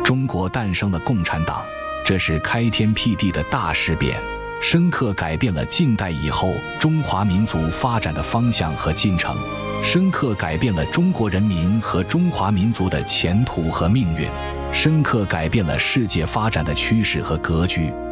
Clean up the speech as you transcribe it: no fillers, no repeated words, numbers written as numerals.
中国诞生了共产党，这是开天辟地的大事变，深刻改变了近代以后中华民族发展的方向和进程，深刻改变了中国人民和中华民族的前途和命运，深刻改变了世界发展的趋势和格局。